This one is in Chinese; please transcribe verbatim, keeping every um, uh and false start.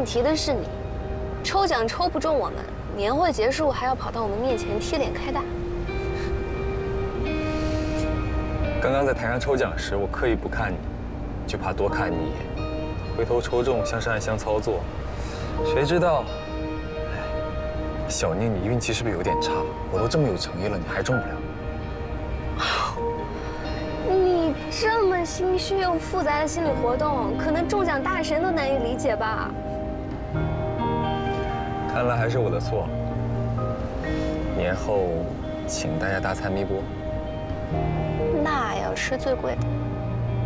题的是你，抽奖抽不中我们，年会结束还要跑到我们面前贴脸开大。 刚刚在台上抽奖时，我刻意不看你，就怕多看你一眼，回头抽中像是暗箱操作。谁知道，小宁，你运气是不是有点差？我都这么有诚意了，你还中不了？ 你这么心虚又复杂的心理活动，可能中奖大神都难以理解吧？ 看来还是我的错。年后，请大家大餐密钵。 那要吃最贵的。